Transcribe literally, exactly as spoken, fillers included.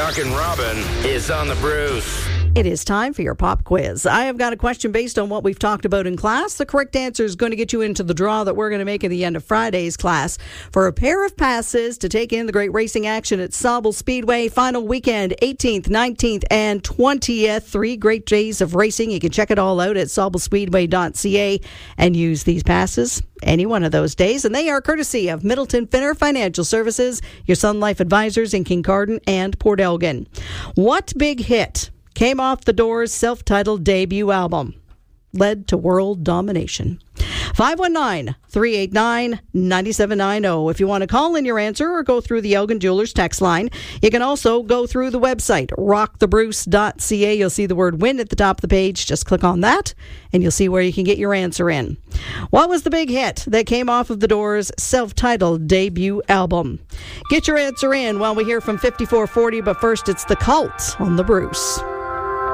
Rockin' Robin is on the Bruce. It is time for your pop quiz. I have got a question based on what we've talked about in class. The correct answer is going to get you into the draw that we're going to make at the end of Friday's class for a pair of passes to take in the great racing action at Sauble Speedway. Final weekend, eighteenth, nineteenth, and twentieth. Three great days of racing. You can check it all out at sauble speedway dot c a and use these passes any one of those days. And they are courtesy of Middleton Finner Financial Services, your Sun Life advisors in Kincardine and Port Elgin. What big hit came off the Doors' self-titled debut album, led to world domination? five one nine, three eight nine, nine seven nine zero. If you want to call in your answer or go through the Elgin Jewelers text line, you can also go through the website, rock the bruce dot c a. You'll see the word win at the top of the page. Just click on that, and you'll see where you can get your answer in. What was the big hit that came off of the Doors' self-titled debut album? Get your answer in while we hear from fifty-four forty, but first it's The Cult on the Bruce.